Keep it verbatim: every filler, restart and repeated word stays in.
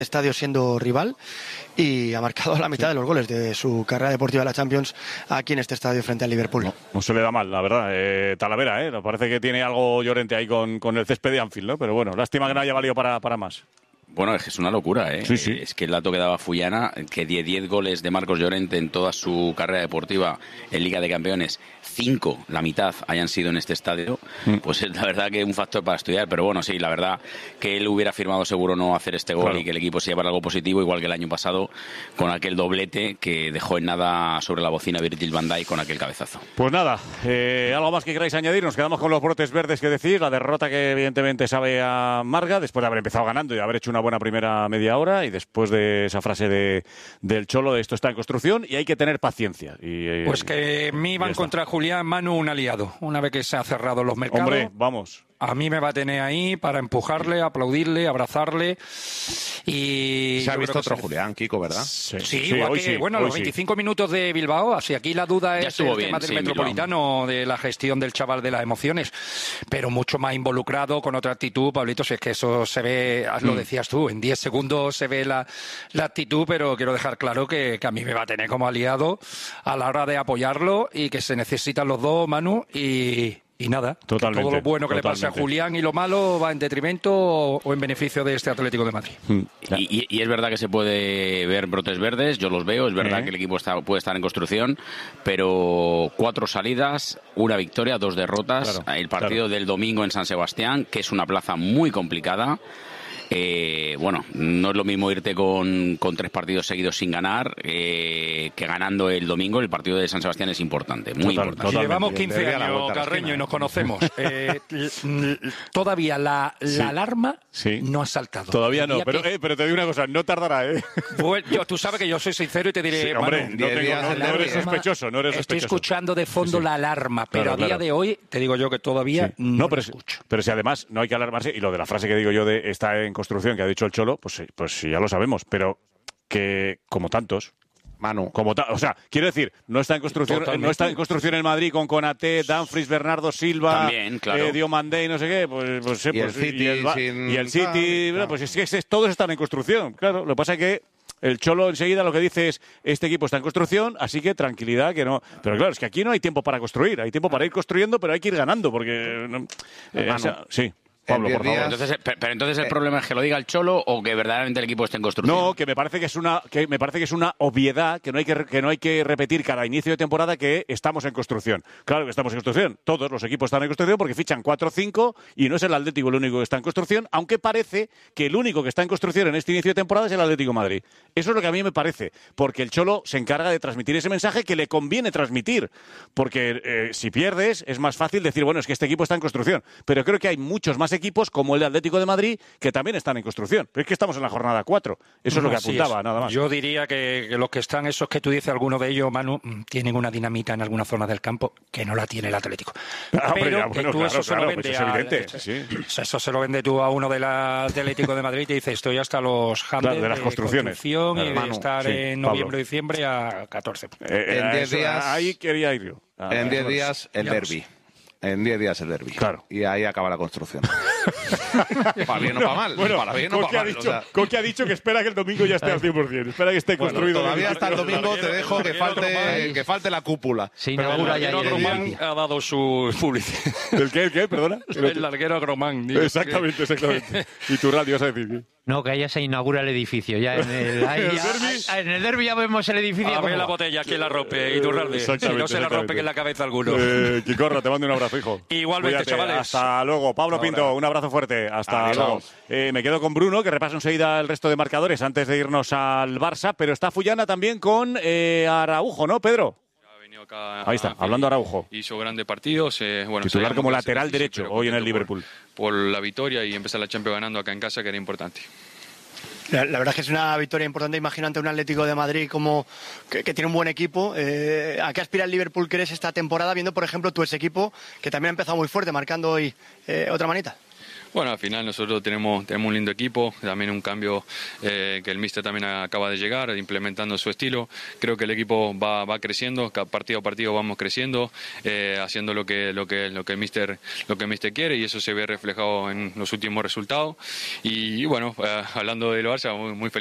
estadio siendo rival y ha marcado la mitad sí. de los goles de su carrera deportiva de la Champions aquí en este estadio frente al Liverpool. No, no se le da mal, la verdad. Eh, Talavera, ¿eh? Parece que tiene algo Llorente ahí con, con el césped de Anfield, ¿no? Pero bueno, lástima que no haya valido para, para más. Bueno, es que es una locura, ¿eh? Sí, sí. Es que el dato que daba Fullana, que diez goles de Marcos Llorente en toda su carrera deportiva en Liga de Campeones, cinco, la mitad, hayan sido en este estadio, mm. pues es la verdad que es un factor para estudiar. Pero bueno, sí, la verdad que él hubiera firmado seguro no hacer este gol, claro, y que el equipo se llevara algo positivo, igual que el año pasado, con aquel doblete que dejó en nada sobre la bocina Virgil van Dijk con aquel cabezazo. Pues nada, eh, algo más que queráis añadir. Nos quedamos con los brotes verdes que decir, la derrota que evidentemente sabe a Marga, después de haber empezado ganando y de haber hecho una buena primera media hora, y después de esa frase de del Cholo de esto está en construcción y hay que tener paciencia. Y, pues que me iban contra Julián Manu un aliado, una vez que se han cerrado los mercados. Hombre, vamos. A mí me va a tener ahí para empujarle, aplaudirle, abrazarle. Y se ha visto otro Julián, Kiko, ¿verdad? Sí, sí, sí, igual que, sí, bueno, los veinticinco sí. minutos de Bilbao, así aquí la duda ya es el bien, tema del sí, Metropolitano, de la gestión del chaval de las emociones, pero mucho más involucrado, con otra actitud, Pablito, si es que eso se ve, lo decías tú, en diez segundos se ve la, la actitud, pero quiero dejar claro que, que a mí me va a tener como aliado a la hora de apoyarlo y que se necesitan los dos, Manu, y... Y nada, totalmente, todo lo bueno que totalmente. le pase a Julián y lo malo va en detrimento o, o en beneficio de este Atlético de Madrid. Mm. Y, y es verdad que se puede ver brotes verdes, yo los veo, es verdad ¿Eh? que el equipo está, puede estar en construcción, pero cuatro salidas, una victoria, dos derrotas, claro, el partido claro. del domingo en San Sebastián, que es una plaza muy complicada. Eh, bueno, no es lo mismo irte con, con tres partidos seguidos sin ganar eh, que ganando el domingo. El partido de San Sebastián es importante, muy Total, importante. Si llevamos quince años, Carreño, y nos conocemos. Eh, todavía la, la sí. alarma sí. no ha saltado. Todavía no, pero, que... eh, pero te digo una cosa, no tardará, ¿eh? Bueno, yo, tú sabes que yo soy sincero y te diré... Sí, hombre, Manu, no, tengo, no, no eres sospechoso, no eres Estoy sospechoso. escuchando de fondo sí, sí. la alarma, pero claro, a día claro. de hoy, te digo yo que todavía sí. no, no pero, escucho. Pero si además no hay que alarmarse, y lo de la frase que digo yo de está en construcción, que ha dicho el Cholo, pues, pues ya lo sabemos, pero que como tantos, Manu, como ta o sea, quiero decir, no está en construcción, Totalmente. no está en construcción el Madrid con Konaté, Dumfries, Bernardo Silva, También, claro. eh, Diomandé y no sé qué, pues, pues, y, pues el City, y el, sin... y el City, ah, bueno, pues es que es, es, todos están en construcción, claro. Lo que pasa es que el Cholo enseguida lo que dice es este equipo está en construcción, así que tranquilidad, que no. Pero claro, es que aquí no hay tiempo para construir, hay tiempo para ir construyendo, pero hay que ir ganando, porque no, eh, o sea, sí. Pablo, por favor. Entonces, pero entonces el problema es que lo diga el Cholo o que verdaderamente el equipo esté en construcción. No, que me parece que es una que me parece que es una obviedad, que no hay que que no hay que repetir cada inicio de temporada que estamos en construcción. Claro que estamos en construcción. Todos los equipos están en construcción porque fichan cuatro o cinco y no es el Atlético el único que está en construcción, aunque parece que el único que está en construcción en este inicio de temporada es el Atlético de Madrid. Eso es lo que a mí me parece, porque el Cholo se encarga de transmitir ese mensaje que le conviene transmitir, porque eh, si pierdes es más fácil decir, bueno, es que este equipo está en construcción, pero creo que hay muchos más equipos como el de Atlético de Madrid que también están en construcción. Pero es que estamos en la jornada cuatro. Eso es lo que Así apuntaba, es. nada más. Yo diría que, que los que están, esos que tú dices, algunos de ellos, Manu, tienen una dinamita en alguna zona del campo que no la tiene el Atlético. Ah, pero ya, bueno, que tú claro, eso se claro, lo pues vendes es evidente. a, sí. Eso se lo vende tú a uno del Atlético de Madrid y te dice, estoy hasta los handles claro, de las de construcciones. Construcción claro, y de Manu, estar sí, en noviembre o diciembre a catorce. Eh, en diez eso, días... Ahí quería ir yo. Ah, en diez días el derbi. En diez días el derbi. Claro. Y ahí acaba la construcción. Para bien o para mal. Bueno, para bien o para mal. Ha dicho, o sea... Coque ha dicho que espera que el domingo ya esté al cien por cien. Espera que esté bueno, construido. Todavía hasta el domingo te dejo que falte, que falte la cúpula. Sí, pero el larguero Agromán ha dado su publicidad. ¿El qué? ¿El qué? Perdona. El larguero Agromán. Exactamente, exactamente. Y tu radio vas a decir. No, que ya se inaugura el edificio. Ya en el, ahí, ¿El ya, en el derbi ya vemos el edificio. A ver la botella, que la rompe y tu radio. Si no se la rompe, que en la cabeza alguno. Eh, Quicorra, te mando un abrazo, hijo. Igualmente, Cuídate, chavales. Hasta luego. Pablo Ahora. Pinto, un abrazo fuerte. Hasta Adiós. luego. Eh, me quedo con Bruno, que repasa enseguida el resto de marcadores antes de irnos al Barça, pero está Fullana también con eh, Araujo, ¿no, Pedro? Acá Ahí está, hablando Araujo. Hizo grandes partidos. Eh, bueno, titular como lateral derecho hoy en el Liverpool. Por, por la victoria y empezar la Champions ganando acá en casa, que era importante. La, la verdad es que es una victoria importante. Imagínate un Atlético de Madrid como que, que tiene un buen equipo. Eh, ¿A qué aspira el Liverpool, crees, esta temporada? Viendo, por ejemplo, tu ex equipo, que también ha empezado muy fuerte, marcando hoy eh, otra manita. Bueno, al final nosotros tenemos, tenemos un lindo equipo, también un cambio eh, que el míster también acaba de llegar, implementando su estilo. Creo que el equipo va, va creciendo, cada partido a partido vamos creciendo, eh, haciendo lo que, lo que, lo que el míster, lo que el míster quiere, y eso se ve reflejado en los últimos resultados. Y, y bueno, eh, hablando del Barça, muy, muy feliz.